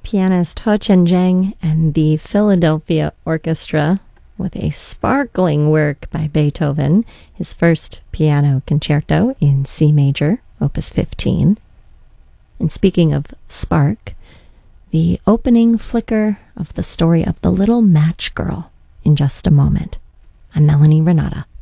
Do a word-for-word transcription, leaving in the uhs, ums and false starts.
pianist Ho Chen-jeng and the Philadelphia Orchestra with a sparkling work by Beethoven, his first piano concerto in C major, Opus fifteen. And speaking of spark, the opening flicker of the story of the Little Match Girl in just a moment. I'm Melanie Renata.